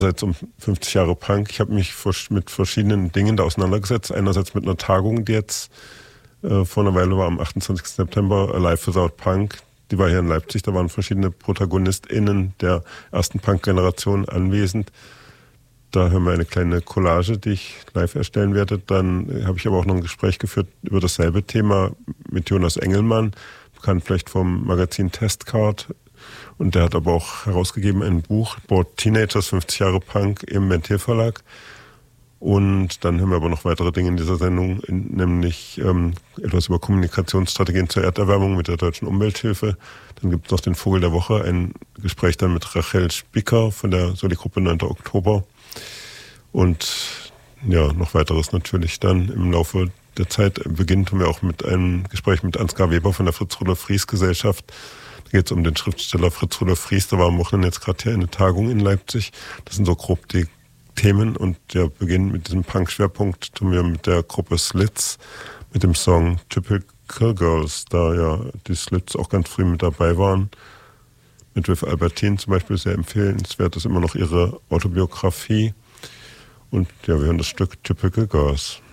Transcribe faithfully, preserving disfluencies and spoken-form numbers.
Seit um fünfzig Jahre Punk. Ich habe mich mit verschiedenen Dingen da auseinandergesetzt. Einerseits mit einer Tagung, die jetzt äh, vor einer Weile war, am achtundzwanzigsten September, Live Without Punk. Die war hier in Leipzig. Da waren verschiedene ProtagonistInnen der ersten Punk-Generation anwesend. Da hören wir eine kleine Collage, die ich live erstellen werde. Dann habe ich aber auch noch ein Gespräch geführt über dasselbe Thema mit Jonas Engelmann, bekannt vielleicht vom Magazin Testcard. Und der hat aber auch herausgegeben ein Buch, About Teenagers, fünfzig Jahre Punk, im Ventil Verlag. Und dann haben wir aber noch weitere Dinge in dieser Sendung, nämlich ähm, etwas über Kommunikationsstrategien zur Erderwärmung mit der Deutschen Umwelthilfe. Dann gibt es noch den Vogel der Woche, ein Gespräch dann mit Rachel Spicker von der Soli-Gruppe neunter Oktober. Und ja, noch weiteres natürlich dann im Laufe der Zeit. Beginnt haben wir auch mit einem Gespräch mit Ansgar Weber von der Fritz-Rudolf-Fries-Gesellschaft. Da geht es um den Schriftsteller Fritz-Rudolf Fries. Da war am Wochenende jetzt gerade hier eine Tagung in Leipzig. Das sind so grob die Themen. Und der Beginn mit diesem Punk-Schwerpunkt tun wir mit der Gruppe Slits, mit dem Song Typical Girls, da ja die Slits auch ganz früh mit dabei waren. Mit With Albertine zum Beispiel sehr empfehlenswert, ist immer noch ihre Autobiografie. Und ja, wir hören das Stück Typical Girls.